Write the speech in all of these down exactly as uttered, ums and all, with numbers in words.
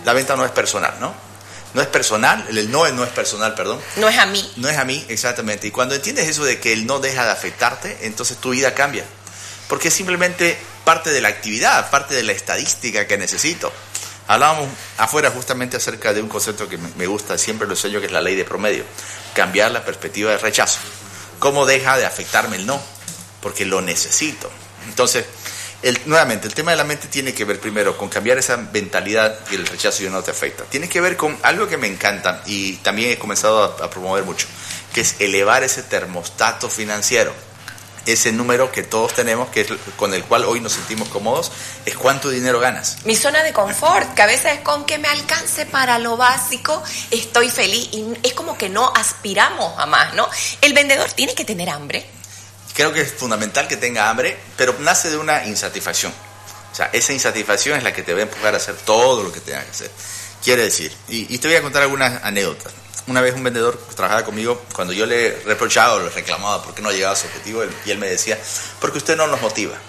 la venta no es personal, ¿no? No es personal, el no no es personal, perdón. No es a mí. No es a mí, exactamente. Y cuando entiendes eso de que el no deja de afectarte, entonces tu vida cambia. Porque es simplemente parte de la actividad, parte de la estadística que necesito. Hablábamos afuera justamente acerca de un concepto que me gusta, siempre lo enseño, que es la ley de promedio. Cambiar la perspectiva de rechazo. ¿Cómo deja de afectarme el no? Porque lo necesito. Entonces, el, nuevamente, el tema de la mente tiene que ver primero con cambiar esa mentalidad y el rechazo ya no te afecta. Tiene que ver con algo que me encanta y también he comenzado a, a promover mucho, que es elevar ese termostato financiero. Ese número que todos tenemos, que es con el cual hoy nos sentimos cómodos, es cuánto dinero ganas. Mi zona de confort, que a veces es con que me alcance para lo básico, estoy feliz. Y es como que no aspiramos a más, ¿no? El vendedor tiene que tener hambre. Creo que es fundamental que tenga hambre, pero nace de una insatisfacción. O sea, esa insatisfacción es la que te va a empujar a hacer todo lo que tengas que hacer. Quiere decir, y, y te voy a contar algunas anécdotas. Una vez un vendedor trabajaba conmigo, cuando yo le reprochaba o le reclamaba por qué no llegaba a su objetivo, y él me decía, porque usted no nos motiva.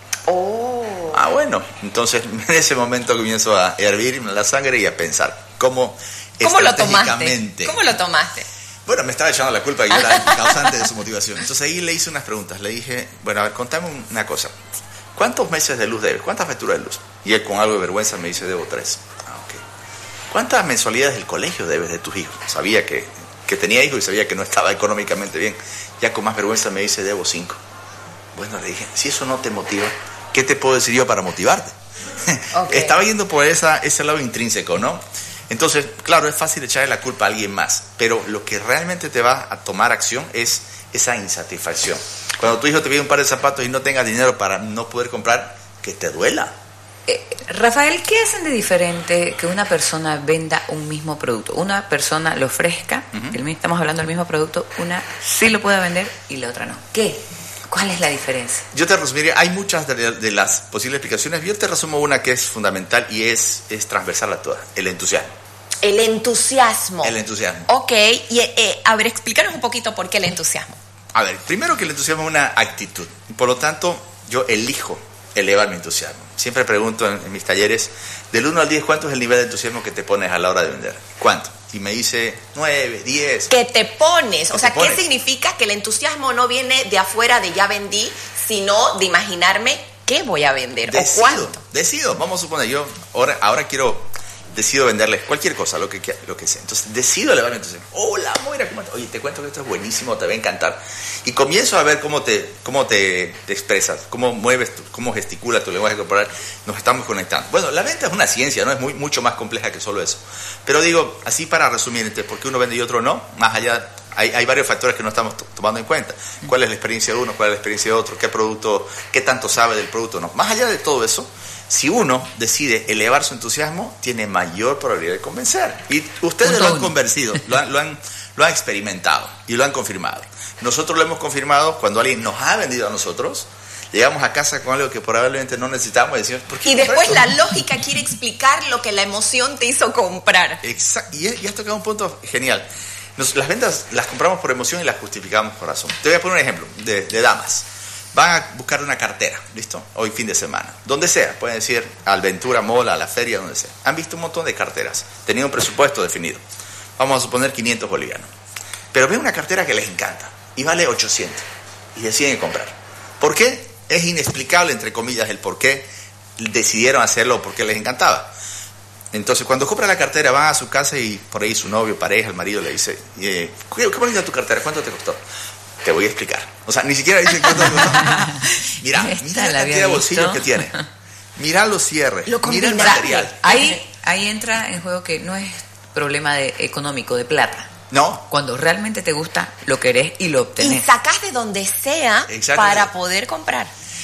Oh. Ah, bueno. Entonces, en ese momento comienzo a hervir la sangre y a pensar cómo, ¿Cómo lo estratégicamente... tomaste? ¿Cómo lo tomaste? Bueno, me estaba echando la culpa que yo era el causante de su motivación. Entonces ahí le hice unas preguntas. Le dije, bueno, a ver, contame una cosa. ¿Cuántos meses de luz debes? ¿Cuántas facturas de luz? Y él con algo de vergüenza me dice, debo tres. Ah, ok. ¿Cuántas mensualidades del colegio debes de tus hijos? Sabía que, que tenía hijos y sabía que no estaba económicamente bien. Ya con más vergüenza me dice, debo cinco. Bueno, le dije, si eso no te motiva, ¿qué te puedo decir yo para motivarte? Okay. Estaba yendo por esa, ese lado intrínseco, ¿no? Entonces, claro, es fácil echarle la culpa a alguien más, pero lo que realmente te va a tomar acción es esa insatisfacción. Cuando tu hijo te pide un par de zapatos y no tengas dinero para no poder comprar, que te duela. Eh, Rafael, ¿qué hacen de diferente que una persona venda un mismo producto? Una persona lo ofrezca, uh-huh. el, estamos hablando del mismo producto, una sí lo puede vender y la otra no. ¿Qué? ¿Cuál es la diferencia? Yo te resumiría, hay muchas de, de las posibles explicaciones, yo te resumo una que es fundamental y es, es transversal a todas, el entusiasmo. El entusiasmo. El entusiasmo. Ok, y eh, a ver, explícanos un poquito por qué el entusiasmo. A ver, primero que el entusiasmo es una actitud, por lo tanto, yo elijo elevar mi entusiasmo. Siempre pregunto en, en mis talleres, del uno al diez, ¿cuánto es el nivel de entusiasmo que te pones a la hora de vender? ¿Cuánto? Y me dice nueve, diez. Que te pones. O sea, pones. ¿qué significa? Que el entusiasmo no viene de afuera de ya vendí, sino de imaginarme qué voy a vender decido, o cuánto. Decido, vamos a suponer, yo ahora, ahora quiero, decido venderles cualquier cosa, lo que, lo que sea. Entonces decido elevar mi entusiasmo. Hola, Moira, ¿cómo estás? Oye, te cuento que esto es buenísimo, te va a encantar. Y comienzo a ver cómo te, cómo te, te expresas, cómo mueves, tu, cómo gesticula tu lenguaje corporal. Nos estamos conectando. Bueno, la venta es una ciencia, ¿no? Es muy, mucho más compleja que solo eso. Pero digo, así para resumir, ¿por qué uno vende y otro no? Más allá, hay, hay varios factores que no estamos t- tomando en cuenta. ¿Cuál es la experiencia de uno? ¿Cuál es la experiencia de otro? ¿Qué producto, qué tanto sabe del producto? No. Más allá de todo eso, si uno decide elevar su entusiasmo, tiene mayor probabilidad de convencer. Y ustedes lo han convencido, lo han, lo han, lo han experimentado y lo han confirmado. Nosotros lo hemos confirmado cuando alguien nos ha vendido a nosotros. Llegamos a casa con algo que probablemente no necesitamos y decimos, ¿por qué? Y después la lógica quiere explicar lo que la emoción te hizo comprar. Exacto. Y has tocado un punto genial. Nos, las ventas las compramos por emoción y las justificamos por razón. Te voy a poner un ejemplo de, de damas. Van a buscar una cartera, ¿listo? Hoy fin de semana. Donde sea, pueden decir al Ventura Mall, a la feria, donde sea. Han visto un montón de carteras. Tenían un presupuesto definido. Vamos a suponer quinientos bolivianos. Pero ven una cartera que les encanta y vale ochocientos. Y deciden comprar. ¿Por qué? Es inexplicable, entre comillas, el por qué decidieron hacerlo o por qué les encantaba. Entonces, cuando compran la cartera, van a su casa y por ahí su novio, pareja, el marido le dice, eh, qué bonita tu cartera, ¿cuánto te costó? Te voy a explicar. O sea, ni siquiera dicen cuánto te costó. Mira, mira la cantidad de bolsillos que tiene. Mira los cierres, Lo mira el material. Ahí, ahí entra en juego que no es problema de económico, de plata. No. Cuando realmente te gusta, lo querés y lo obtenés. Y sacás de donde sea para poder comprar.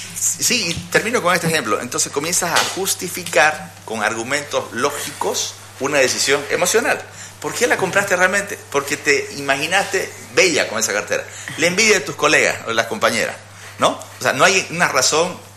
Sí, y termino con este ejemplo. Entonces comienzas a justificar con argumentos lógicos una decisión emocional. ¿Por qué la compraste realmente? Porque te imaginaste bella con esa cartera. La envidia de tus colegas o de las compañeras, ¿no? O sea, no hay una razón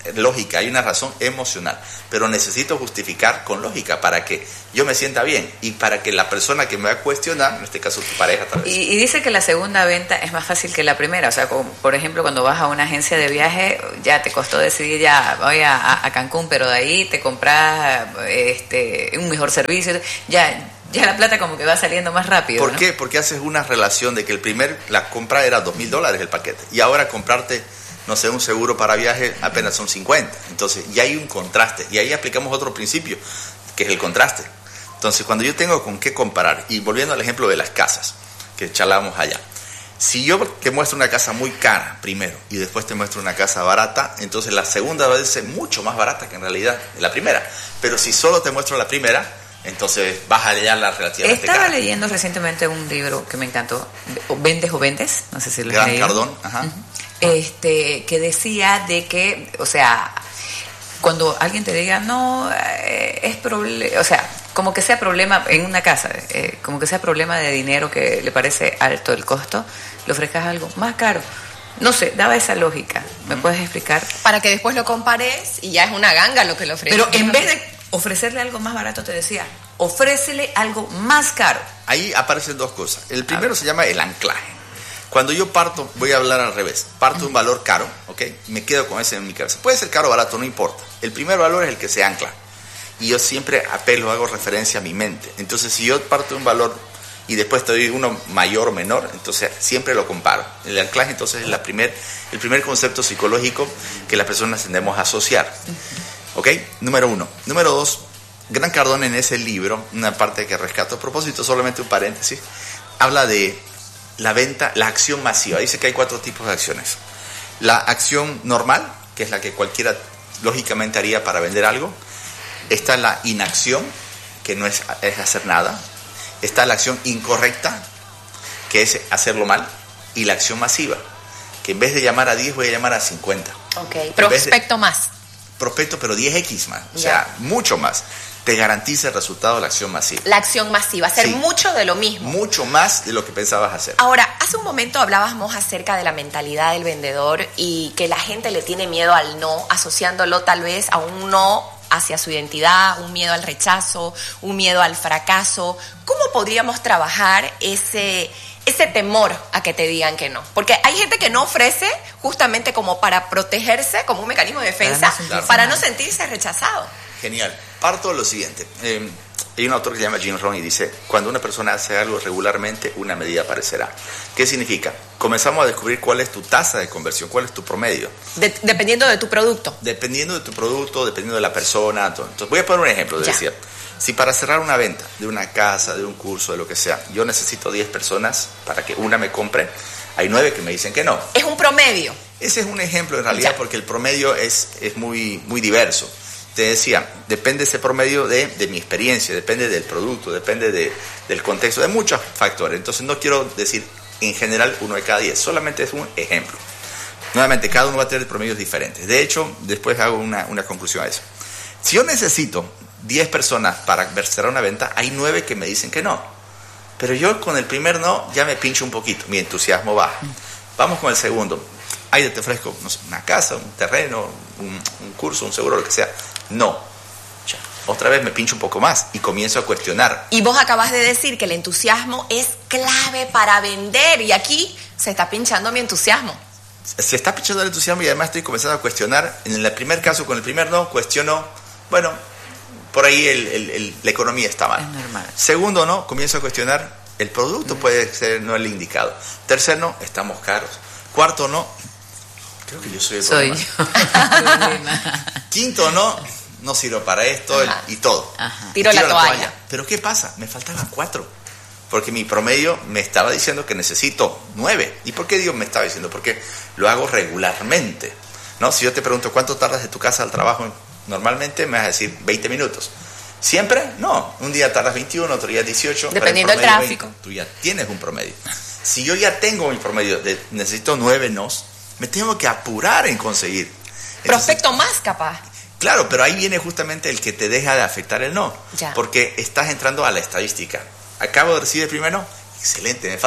lógica, hay una razón emocional, pero necesito justificar con lógica para que yo me sienta bien y para que la persona que me va a cuestionar, en este caso tu pareja tal vez. Y, y dice que la segunda venta es más fácil que la primera, o sea, como, por ejemplo, cuando vas a una agencia de viaje, ya te costó decidir, ya voy a, a Cancún, pero de ahí te compras este, un mejor servicio, ya... Ya la plata como que va saliendo más rápido. ¿Por ¿no? qué? Porque haces una relación de que el primer, la compra era dos mil dólares el paquete. Y ahora comprarte, no sé, un seguro para viaje apenas son cincuenta. Entonces ya hay un contraste. Y ahí aplicamos otro principio, que es el contraste. Entonces cuando yo tengo con qué comparar, y volviendo al ejemplo de las casas, que charlábamos allá. Si yo te muestro una casa muy cara primero y después te muestro una casa barata, entonces la segunda va a ser mucho más barata que en realidad la primera. Pero si solo te muestro la primera, entonces vas a hallar la relativamente Estaba cara. leyendo recientemente un libro que me encantó, ¿Vendes o Vendes? No sé si lo Grant leído. Cardone, ajá. Uh-huh. Este, que decía de que, o sea, cuando alguien te diga, no, eh, es problema, o sea, como que sea problema en una casa, eh, como que sea problema de dinero que le parece alto el costo, le ofrezcas algo más caro. No sé, daba esa lógica. ¿Me mm. puedes explicar? Para que después lo compares y ya es una ganga lo que le ofreces. Pero en vez de ofrecerle algo más barato, te decía, ofrécele algo más caro. Ahí aparecen dos cosas. El primero se llama el anclaje. Cuando yo parto, voy a hablar al revés. Parto de un valor caro, ¿ok? Me quedo con ese en mi cabeza. Puede ser caro o barato, no importa. El primer valor es el que se ancla. Y yo siempre apelo, hago referencia a mi mente. Entonces, si yo parto de un valor y después te doy uno mayor o menor, entonces siempre lo comparo. El anclaje, entonces, es la primer, el primer concepto psicológico que las personas tendemos a asociar. ¿Ok? Número uno. Número dos, Grant Cardone en ese libro, una parte que rescato a propósito, solamente un paréntesis, habla de la venta, la acción masiva. Dice que hay cuatro tipos de acciones. La acción normal, que es la que cualquiera lógicamente haría para vender algo. Está la inacción, que no es, es hacer nada. Está la acción incorrecta, que es hacerlo mal. Y la acción masiva, que en vez de llamar a diez voy a llamar a cincuenta. Ok, prospecto de, más. Prospecto, pero diez equis más, o sea, mucho más. Te garantiza el resultado de la acción masiva. La acción masiva, hacer sí, mucho de lo mismo. Mucho más de lo que pensabas hacer. Ahora, hace un momento hablábamos acerca de la mentalidad del vendedor y que la gente le tiene miedo al no, asociándolo tal vez a un no hacia su identidad, un miedo al rechazo, un miedo al fracaso. ¿Cómo podríamos trabajar ese... ese temor a que te digan que no? Porque hay gente que no ofrece justamente como para protegerse, como un mecanismo de defensa, para no, claro. para no sentirse rechazado. Genial. Parto de lo siguiente. Eh, hay un autor que se llama Jim Rohn y dice, cuando una persona hace algo regularmente, una medida aparecerá. ¿Qué significa? Comenzamos a descubrir cuál es tu tasa de conversión, cuál es tu promedio. De, dependiendo de tu producto. Dependiendo de tu producto, dependiendo de la persona. Todo. Entonces voy a poner un ejemplo. Ya. Decía, si para cerrar una venta de una casa, de un curso, de lo que sea, yo necesito diez personas para que una me compre, hay nueve que me dicen que no. Es un promedio. Ese es un ejemplo en realidad, ya. Porque el promedio es, es muy, muy diverso. Te decía, depende ese promedio de, de mi experiencia, depende del producto, depende de, del contexto, de muchos factores. Entonces no quiero decir en general uno de cada diez, solamente es un ejemplo. Nuevamente, cada uno va a tener promedios diferentes. De hecho, después hago una, una conclusión a eso. Si yo necesito diez personas para cerrar una venta, hay nueve que me dicen que no. Pero yo con el primer no ya me pincho un poquito, mi entusiasmo baja. Vamos con el segundo. Ay, te ofrezco no sé, una casa, un terreno, un, un curso, un seguro, lo que sea. No. Ya. Otra vez me pincho un poco más y comienzo a cuestionar. Y vos acabas de decir que el entusiasmo es clave para vender y aquí se está pinchando mi entusiasmo. Se está pinchando el entusiasmo y además estoy comenzando a cuestionar. En el primer caso, con el primer no, cuestiono, bueno, por ahí el, el, el, la economía está mal. Es normal. Segundo no, comienzo a cuestionar, el producto mm. puede ser no el indicado. Tercer no, estamos caros. Cuarto no, creo que yo soy el soy problema. Quinto no, no sirvo para esto el, y todo. Ajá. Tiro, Tiro la, la toalla. toalla. Pero ¿qué pasa? Me faltaban cuatro. Porque mi promedio me estaba diciendo que necesito nueve. ¿Y por qué digo me estaba diciendo? Porque lo hago regularmente, ¿no? Si yo te pregunto cuánto tardas de tu casa al trabajo, normalmente me vas a decir veinte minutos. ¿Siempre? No. Un día tardas veintiuno, otro día dieciocho. Dependiendo del tráfico. veinte, tú ya tienes un promedio. Si yo ya tengo mi promedio de necesito nueve nos, me tengo que apurar en conseguir. Entonces, prospecto más capaz. Claro, pero ahí viene justamente el que te deja de afectar el no. Ya. Porque estás entrando a la estadística. Acabo de recibir el primero, excelente, me faltan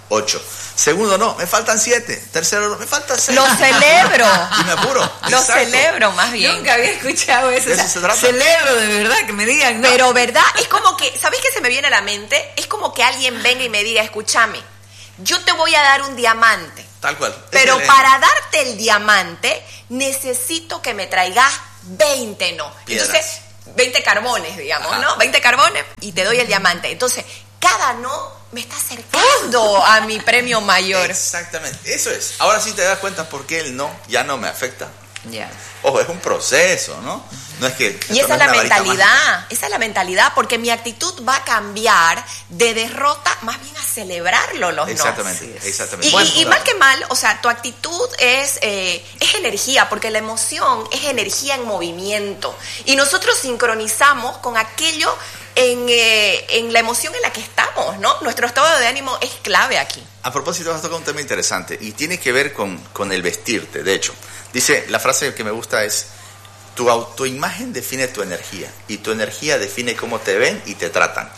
ocho. Segundo, no, me faltan siete. Tercero, no, me faltan seis. Lo celebro. Y me apuro. Lo Exacto. celebro, más bien. Nunca había escuchado eso. ¿De eso O sea, se trata? celebro de verdad que me digan, ¿no? Pero, ¿verdad? Es como que, ¿sabéis qué se me viene a la mente? Es como que alguien venga y me diga, escúchame, yo te voy a dar un diamante. Tal cual. Pero Ese es- para darte el diamante, necesito que me traigas veinte, ¿no? Piedras. Entonces, veinte carbones, digamos, Ajá. ¿no? veinte carbones y te doy el diamante. Entonces, cada no me está acercando a mi premio mayor. Exactamente, eso es. Ahora sí te das cuenta por qué el no ya no me afecta. Ya. Ojo, es un proceso, ¿no? No es que... esto Y esa no es la una varita mentalidad, mágica. esa es la mentalidad, porque mi actitud va a cambiar de derrota más bien a celebrarlo los no. Exactamente, es. exactamente. Y, Bueno, y- y claro. mal que mal, o sea, tu actitud es, eh, es energía, porque la emoción es energía en movimiento. Y nosotros sincronizamos con aquello en, eh, en la emoción en la que estamos, ¿no? Nuestro estado de ánimo es clave aquí. A propósito, vas a tocar un tema interesante y tiene que ver con, con el vestirte, de hecho. Dice, la frase que me gusta es, tu autoimagen define tu energía y tu energía define cómo te ven y te tratan.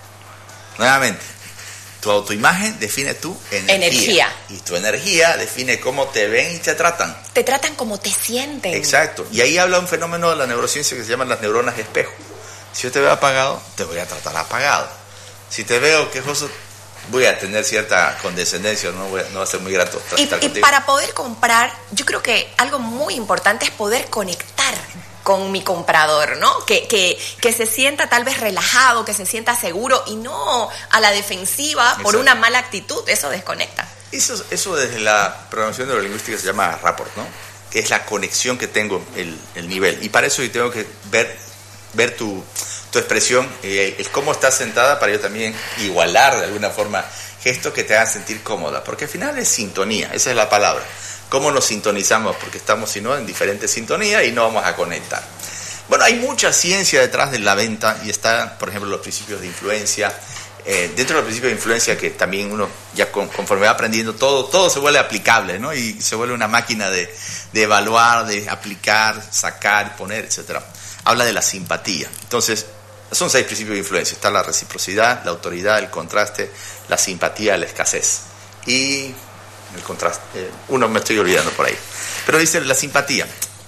Nuevamente, tu autoimagen define tu energía, Energía. y tu energía define cómo te ven y te tratan. Te tratan como te sienten. Exacto. Y ahí habla un fenómeno de la neurociencia que se llaman las neuronas de espejo. Si yo te veo apagado, te voy a tratar apagado. Si te veo quejoso, voy a tener cierta condescendencia, no, voy a- no va a ser muy grato Y, estar y contigo. para poder comprar, yo creo que algo muy importante es poder conectar con mi comprador, ¿no? Que, que, que se sienta tal vez relajado, que se sienta seguro y no a la defensiva por Exacto. una mala actitud. Eso desconecta. Eso, eso desde la programación neurolingüística se llama rapport, ¿no? Que es la conexión que tengo, el, el nivel. Y para eso yo tengo que ver, ver tu, tu expresión, eh, el cómo estás sentada, para yo también igualar de alguna forma gestos que te hagan sentir cómoda. Porque al final es sintonía, esa es la palabra. ¿Cómo nos sintonizamos? Porque estamos, si no, en diferentes sintonías y no vamos a conectar. Bueno, hay mucha ciencia detrás de la venta y está, por ejemplo, los principios de influencia. Eh, dentro de los principios de influencia que también uno ya con, conforme va aprendiendo todo, todo se vuelve aplicable, ¿no? Y se vuelve una máquina de, de evaluar, de aplicar, sacar, poner, etcétera. Habla de la simpatía. Entonces, son seis principios de influencia. Está la reciprocidad, la autoridad, el contraste, la simpatía, la escasez. Y el contraste, eh, uno me estoy olvidando por ahí. Pero dice la simpatía.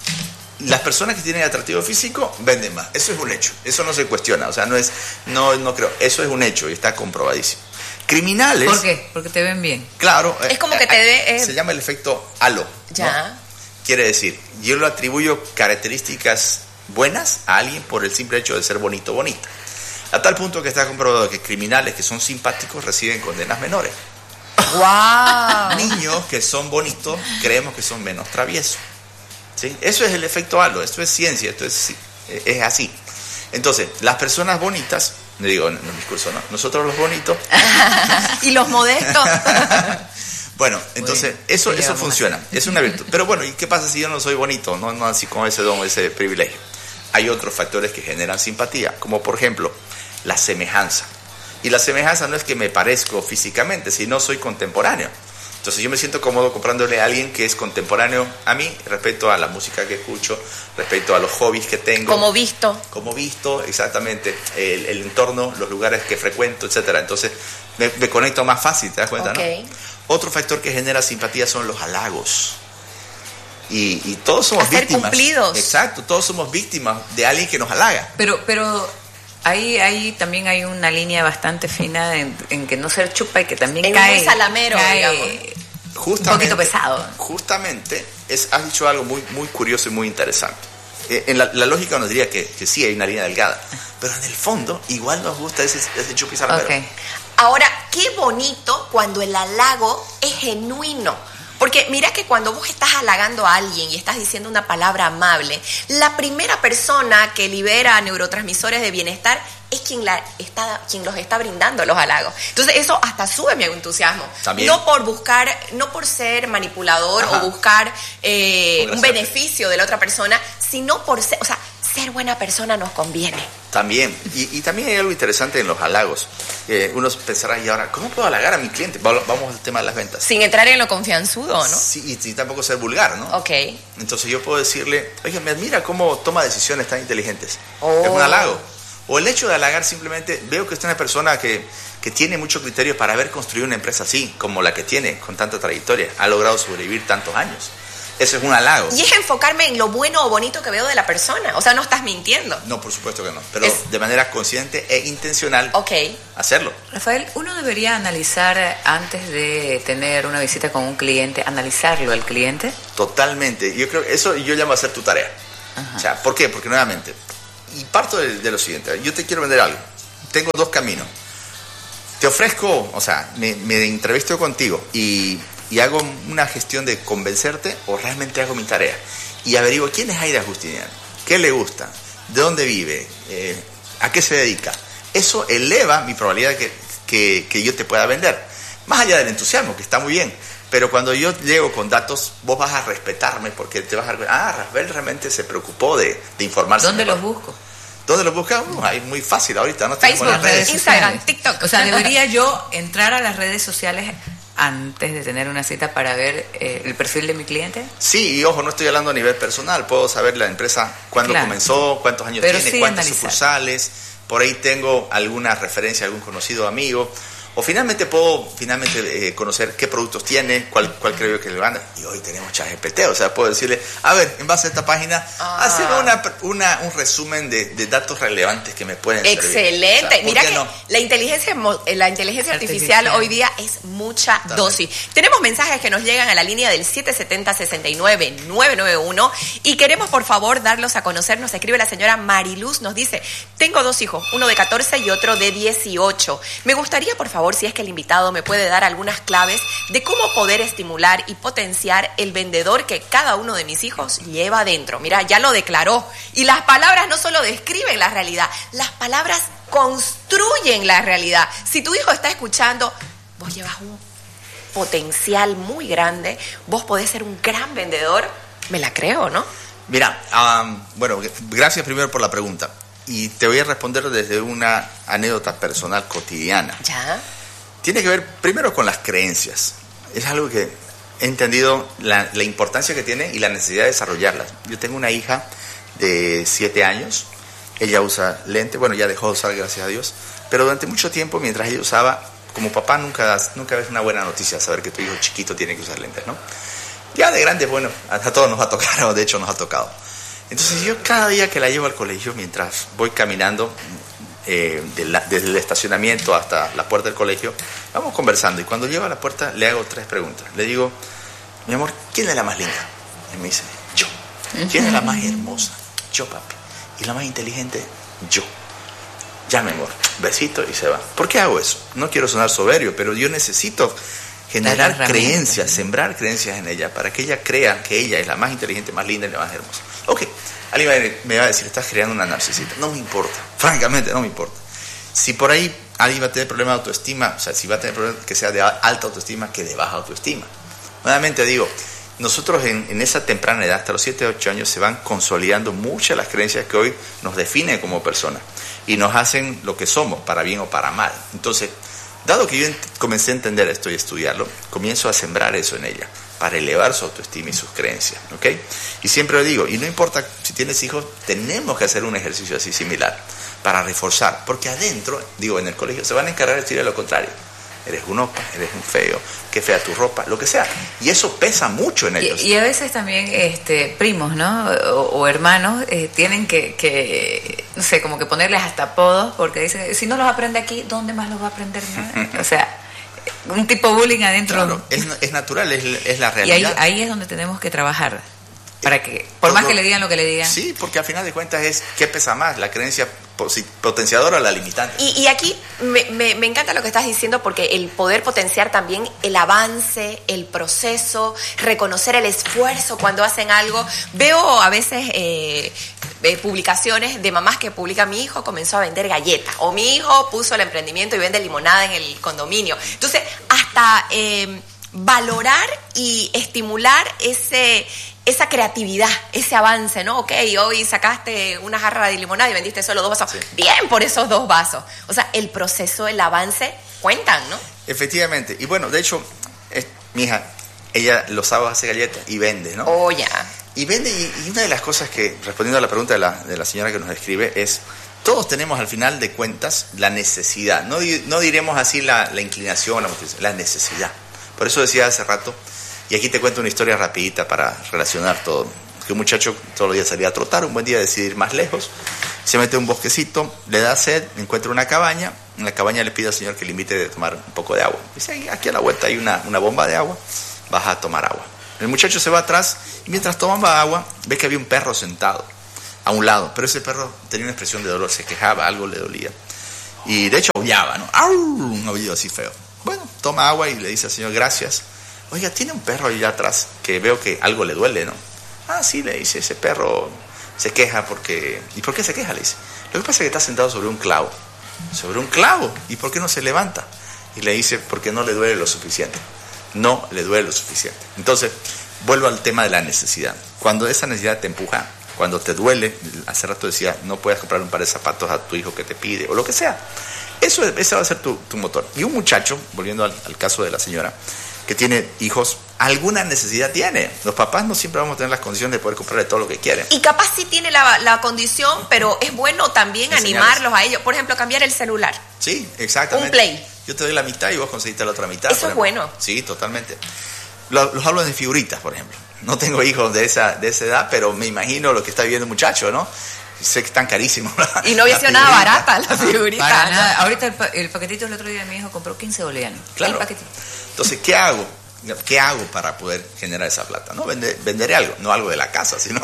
Las personas que tienen atractivo físico venden más. Eso es un hecho. Eso no se cuestiona. O sea, no es, no, no creo. Eso es un hecho y está comprobadísimo. Criminales. ¿Por qué? Porque te ven bien. Claro. Es como que te dé, eh, Se llama el efecto halo. ¿no? Ya. Quiere decir, yo lo atribuyo características buenas a alguien por el simple hecho de ser bonito o bonita. A tal punto que está comprobado que criminales que son simpáticos reciben condenas menores. ¡Wow! Niños que son bonitos creemos que son menos traviesos. ¿Sí? Eso es el efecto halo, esto es ciencia, esto es, es así. Entonces, las personas bonitas, le digo en el discurso, ¿no? Nosotros los bonitos. Y los modestos. Bueno, entonces, Bueno, eso, ¿qué le eso vamos a funciona, es una virtud. Pero bueno, ¿y qué pasa si yo no soy bonito? No, no así con ese don, ese privilegio. Hay otros factores que generan simpatía, como por ejemplo, la semejanza. Y la semejanza no es que me parezco físicamente, sino soy contemporáneo. Entonces yo me siento cómodo comprándole a alguien que es contemporáneo a mí, respecto a la música que escucho, respecto a los hobbies que tengo. Como visto. Como visto, exactamente, el, el entorno, los lugares que frecuento, etcétera. Entonces me, me conecto más fácil, ¿te das cuenta? Ok. ¿No? Otro factor que genera simpatía son los halagos. Y, y todos somos Hacer víctimas. cumplidos. Exacto, todos somos víctimas de alguien que nos halaga. Pero, pero ahí, ahí también hay una línea bastante fina en, en que no ser chupa y que también En cae, un salamero, cae digamos. Justamente, un poquito pesado. Justamente, es, has dicho algo muy, muy curioso y muy interesante. Eh, en la, la lógica nos diría que, que sí, hay una línea delgada. Pero en el fondo, igual nos gusta ese, ese chupa y salamero. Ok. Ahora, qué bonito cuando el halago es genuino. Porque mira que cuando vos estás halagando a alguien y estás diciendo una palabra amable, la primera persona que libera neurotransmisores de bienestar es quien, la está, quien los está brindando los halagos. Entonces eso hasta sube mi entusiasmo. También. No por buscar, no por ser manipulador Ajá. o buscar eh, un Congraciarte. beneficio de la otra persona, sino por ser, o sea, ser buena persona nos conviene. También, y, y también hay algo interesante en los halagos. Eh, uno pensará, y ahora, ¿cómo puedo halagar a mi cliente? Va- Vamos al tema de las ventas. Sin entrar en lo confianzudo, ¿no? Sí, y, y tampoco ser vulgar, ¿no? Ok. Entonces yo puedo decirle, oye, me admira cómo toma decisiones tan inteligentes. Oh. Es un halago. O el hecho de halagar simplemente, veo que usted es una persona que, que tiene mucho criterio para haber construido una empresa así, como la que tiene, con tanta trayectoria. Ha logrado sobrevivir tantos años. Eso es un halago. Y es enfocarme en lo bueno o bonito que veo de la persona. O sea, no estás mintiendo. No, por supuesto que no. Pero es... de manera consciente e intencional okay. hacerlo. Rafael, uno debería analizar antes de tener una visita con un cliente, analizarlo al cliente. Totalmente. Yo creo que eso yo llamo a hacer tu tarea. Ajá. O sea, ¿por qué? Porque nuevamente, y parto de, de lo siguiente, yo te quiero vender algo. Tengo dos caminos. Te ofrezco, o sea, me, me entrevisto contigo y... y hago una gestión de convencerte o realmente hago mi tarea y averiguo quién es Aida Justiniano, qué le gusta, de dónde vive, eh, a qué se dedica. Eso eleva mi probabilidad de que, que, que yo te pueda vender, más allá del entusiasmo, que está muy bien, pero cuando yo llego con datos, vos vas a respetarme porque te vas a dar, ah, Rafael realmente se preocupó de, de informarse. ¿Dónde mejor. los busco? ¿Dónde los buscamos? Ahí muy fácil ahorita, ¿no? Facebook, las redes Instagram, TikTok. O sea, debería yo entrar a las redes sociales antes de tener una cita para ver eh, el perfil de mi cliente. Sí, y ojo, no estoy hablando a nivel personal, puedo saber la empresa cuándo claro. comenzó, cuántos años Pero tiene, sí cuántas analizar. sucursales, por ahí tengo alguna referencia, algún conocido amigo, o finalmente puedo finalmente eh, conocer qué productos tiene, cuál, cuál creo yo que le van a... Y hoy tenemos ChatGPT, o sea, puedo decirle, a ver, en base a esta página, ah. hazme una, una, un resumen de, de datos relevantes que me pueden Excelente. servir. Excelente. O sea, Mira que no? la inteligencia, la inteligencia artificial, artificial hoy día es mucha También. dosis. Tenemos mensajes que nos llegan a la línea del siete siete cero, seis nueve nueve nueve uno y queremos por favor darlos a conocer. Nos escribe la señora Mariluz, nos dice, tengo dos hijos, uno de catorce y otro de dieciocho. Me gustaría por favor, si es que el invitado me puede dar algunas claves de cómo poder estimular y potenciar el vendedor que cada uno de mis hijos lleva adentro. Mira, ya lo declaró. Y las palabras no solo describen la realidad, las palabras construyen la realidad. Si tu hijo está escuchando, vos llevas un potencial muy grande, vos podés ser un gran vendedor, me la creo, ¿no? Mira, um, bueno, gracias primero por la pregunta. Y te voy a responder desde una anécdota personal cotidiana. ¿Ya? Tiene que ver primero con las creencias. Es algo que he entendido la, la importancia que tiene y la necesidad de desarrollarlas. Yo tengo una hija de siete años. Ella usa lente. Bueno, ya dejó de usar, gracias a Dios. Pero durante mucho tiempo, mientras ella usaba, como papá nunca, nunca ves una buena noticia saber que tu hijo chiquito tiene que usar lentes, ¿no? Ya de grande, bueno, a, a todos nos ha tocado, de hecho nos ha tocado. Entonces yo cada día que la llevo al colegio, mientras voy caminando... Eh, de la, desde el estacionamiento hasta la puerta del colegio, vamos conversando y cuando llego a la puerta le hago tres preguntas. Le digo, mi amor, ¿quién es la más linda? Y me dice, yo. ¿Quién es la más hermosa? Yo, papi. ¿Y la más inteligente? Yo. Ya, mi amor, besito y se va. ¿Por qué hago eso? No quiero sonar soberbio, pero yo necesito generar creencias, sembrar creencias en ella para que ella crea que ella es la más inteligente, más linda y la más hermosa. Ok. Alguien me va a decir, estás creando una narcisista. No me importa, francamente no me importa. Si por ahí alguien va a tener problemas de autoestima, o sea, si va a tener problemas que sea de alta autoestima que de baja autoestima. Nuevamente digo, nosotros en, en esa temprana edad, hasta los siete, ocho años, se van consolidando muchas de las creencias que hoy nos definen como personas y nos hacen lo que somos, para bien o para mal. Entonces, dado que yo comencé a entender esto y estudiarlo, comienzo a sembrar eso en ella, para elevar su autoestima y sus creencias, ¿ok? Y siempre lo digo, y no importa si tienes hijos, tenemos que hacer un ejercicio así similar, para reforzar, porque adentro, digo, en el colegio, se van a encargar de decir lo contrario. Eres un opa, eres un feo, qué fea tu ropa, lo que sea. Y eso pesa mucho en ellos. Y, y a veces también este, primos, ¿no? O, o hermanos eh, tienen que, que, no sé, como que ponerles hasta apodos, porque dicen, si no los aprende aquí, ¿dónde más los va a aprender? ¿No? O sea, un tipo bullying adentro. Claro, es, es natural, es, es la realidad. Y ahí, ahí es donde tenemos que trabajar. Para que, por Todo, más que le digan lo que le digan. Sí, porque al final de cuentas es qué pesa más, la creencia potenciadora o la limitante. Y, y aquí me, me, me encanta lo que estás diciendo, porque el poder potenciar también el avance, el proceso, reconocer el esfuerzo cuando hacen algo. Veo a veces eh, eh, publicaciones de mamás que publican, mi hijo comenzó a vender galletas, o mi hijo puso el emprendimiento y vende limonada en el condominio. Entonces, hasta eh, valorar y estimular ese... esa creatividad, ese avance, ¿no? Ok, hoy sacaste una jarra de limonada y vendiste solo dos vasos. Sí. Bien por esos dos vasos. O sea, el proceso, el avance, cuentan, ¿no? Efectivamente. Y bueno, de hecho, es, mi hija, ella los sábados hace galletas y vende, ¿no? Oh, ya. Y vende, y, y una de las cosas que, respondiendo a la pregunta de la, de la señora que nos escribe, es, todos tenemos al final de cuentas la necesidad, no, no diremos así la, la inclinación, la motivación, la necesidad. Por eso decía hace rato, y aquí te cuento una historia rapidita para relacionar todo, que un muchacho todos los días salía a trotar, un buen día decide ir más lejos, se mete a un bosquecito, le da sed, encuentra una cabaña, en la cabaña le pide al señor que le invite a tomar un poco de agua. Dice, aquí a la vuelta hay una, una bomba de agua, vas a tomar agua. El muchacho se va atrás y mientras tomaba agua, ve que había un perro sentado a un lado, pero ese perro tenía una expresión de dolor, se quejaba, algo le dolía. Y de hecho aullaba, ¿no? ¡Au! Un aullido así feo. Bueno, toma agua y le dice al señor, gracias. Oiga, tiene un perro allá atrás que veo que algo le duele, ¿no? Ah, sí, le dice, ese perro se queja porque... ¿Y por qué se queja? Le dice, lo que pasa es que está sentado sobre un clavo. ¿Sobre un clavo? ¿Y por qué no se levanta? Y le dice, porque no le duele lo suficiente. No le duele lo suficiente. Entonces, vuelvo al tema de la necesidad. Cuando esa necesidad te empuja, cuando te duele, hace rato decía, no puedes comprar un par de zapatos a tu hijo que te pide, o lo que sea. Eso, ese va a ser tu, tu motor. Y un muchacho, volviendo al, al caso de la señora, que tiene hijos, alguna necesidad tiene. Los papás no siempre vamos a tener las condiciones de poder comprarle todo lo que quieren. Y capaz sí tiene la, la condición, pero es bueno también Enseñarles. Animarlos a ellos. Por ejemplo, cambiar el celular. Sí, exactamente. Un play. Yo te doy la mitad y vos conseguiste la otra mitad. Eso es bueno. Sí, totalmente. Los, los hablo de figuritas, por ejemplo. No tengo hijos de esa, de esa edad, pero me imagino lo que está viviendo el muchacho, ¿no? Sé que están carísimos. Y no hubiese sido nada barata la figurita. Para ¿no? nada. Ahorita el, pa el paquetito el otro día mi hijo compró quince bolivianos. Claro. El paquetito. Entonces, ¿qué hago? ¿Qué hago para poder generar esa plata? ¿No? Vender, venderé algo, no algo de la casa, sino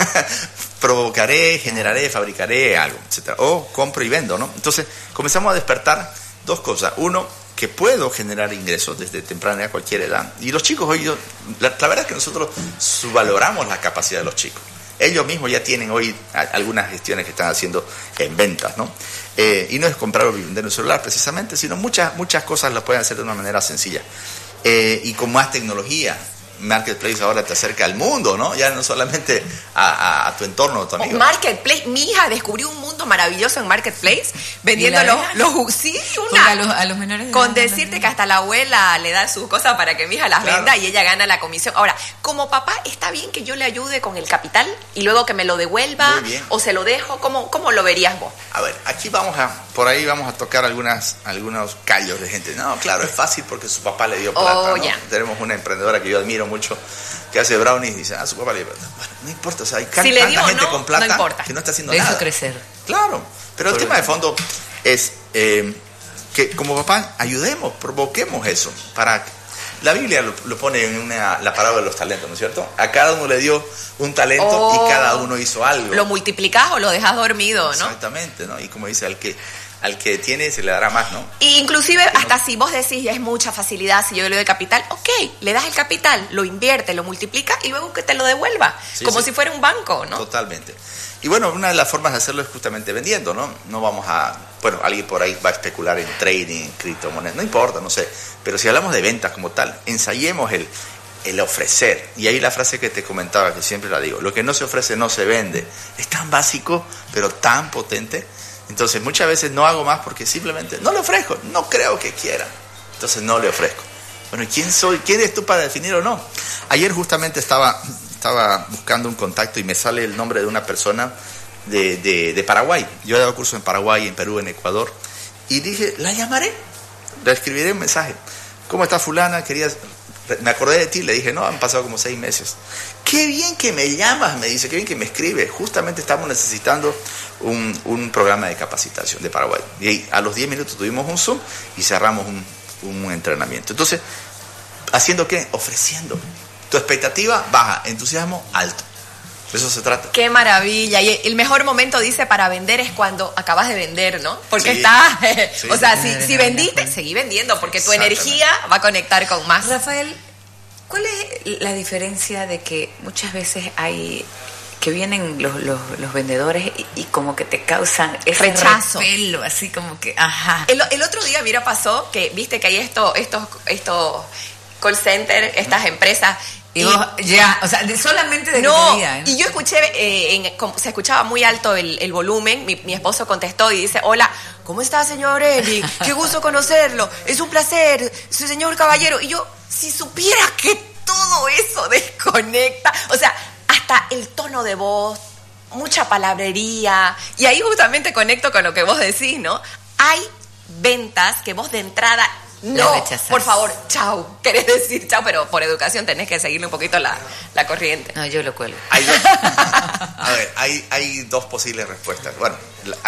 provocaré, generaré, fabricaré algo, etcétera. O compro y vendo, ¿no? Entonces, comenzamos a despertar dos cosas. Uno, que puedo generar ingresos desde temprana a cualquier edad. Y los chicos hoy, yo, la, la verdad es que nosotros subvaloramos la capacidad de los chicos. Ellos mismos ya tienen hoy algunas gestiones que están haciendo en ventas, ¿no? Eh, y no es comprar o vender un celular precisamente, sino muchas, muchas cosas las pueden hacer de una manera sencilla. Eh, y con más tecnología, Marketplace ahora te acerca al mundo, ¿no? Ya no solamente a, a, a tu entorno, a tu amigo. Marketplace, mi hija descubrió un mundo maravilloso en Marketplace, vendiendo los, los... Sí, una... A los, a los menores de con edad, decirte que hasta la abuela le da sus cosas para que mi hija las claro. venda y ella gana la comisión. Ahora, como papá, ¿está bien que yo le ayude con el capital y luego que me lo devuelva? ¿O se lo dejo? ¿Cómo, cómo lo verías vos? A ver, aquí vamos a... Por ahí vamos a tocar algunas, algunos callos de gente. No, claro, es fácil porque su papá le dio plata, oh, ¿no? yeah. Tenemos una emprendedora que yo admiro mucho, que hace brownies y dice, ah, su papá le dio plata. Bueno, no importa, o sea, hay can, si le tanta dio gente no, con plata no importa. que no está haciendo le nada. hizo crecer. Claro, pero Por el tema el... de fondo es eh, que como papá ayudemos, provoquemos eso. Para La Biblia lo, lo pone en una, la parábola de los talentos, ¿no es cierto? A cada uno le dio un talento oh, y cada uno hizo algo. ¿Lo multiplicás o lo dejas dormido, no? Exactamente, ¿no? Y como dice, al que... al que tiene se le dará más, ¿no? Y inclusive Porque hasta no... si vos decís ya es mucha facilidad, si yo le doy capital, ok, le das el capital, lo invierte, lo multiplica y luego que te lo devuelva, sí, como sí. si fuera un banco, ¿no? Totalmente. Y bueno, una de las formas de hacerlo es justamente vendiendo, ¿no? No vamos a... Bueno, alguien por ahí va a especular en trading, en criptomonedas, no importa, no sé. Pero si hablamos de ventas como tal, ensayemos el, el ofrecer. Y ahí la frase que te comentaba, que siempre la digo, lo que no se ofrece no se vende. Es tan básico, pero tan potente. Entonces muchas veces no hago más porque simplemente no le ofrezco, no creo que quiera. Entonces no le ofrezco. Bueno, ¿quién soy? ¿Quién eres tú para definir o no? Ayer justamente estaba, estaba buscando un contacto y me sale el nombre de una persona de, de, de Paraguay. Yo he dado cursos en Paraguay, en Perú, en Ecuador. Y dije, la llamaré, le escribiré un mensaje. ¿Cómo está fulana? Querías... Me acordé de ti, le dije, no, han pasado como seis meses. Qué bien que me llamas, me dice, qué bien que me escribe. Justamente estamos necesitando un, un programa de capacitación de Paraguay. Y ahí, a los diez minutos tuvimos un Zoom y cerramos un, un entrenamiento. Entonces, ¿haciendo qué? Ofreciendo. Tu expectativa baja, entusiasmo alto. De eso se trata. Qué maravilla. Y el mejor momento, dice, para vender es cuando acabas de vender, ¿no? Porque sí, está... sí, o sea, sí. si, si vendiste, seguí vendiendo, porque tu energía va a conectar con más. Rafael, ¿cuál es la diferencia de que muchas veces hay... que vienen los, los, los vendedores y, y como que te causan ese rechazo, repelo, así como que, ajá. El, el otro día, mira, pasó que, viste que hay esto, estos, estos call center, estas empresas... Y, y vos, ya, o sea, de, solamente de no, que te digan, ¿no? Y yo escuché, eh, en, como, se escuchaba muy alto el, el volumen, mi, mi esposo contestó y dice, hola, ¿cómo está, señor Eli? Qué gusto conocerlo, es un placer, su señor caballero. Y yo, si supiera que todo eso desconecta, o sea, hasta el tono de voz, mucha palabrería. Y ahí justamente conecto con lo que vos decís, ¿no? Hay ventas que vos de entrada... No, por favor, chau. Querés decir chau, pero por educación tenés que seguirle un poquito la, la corriente. No, yo lo cuelgo. Hay dos, a ver, hay, hay dos posibles respuestas. Bueno,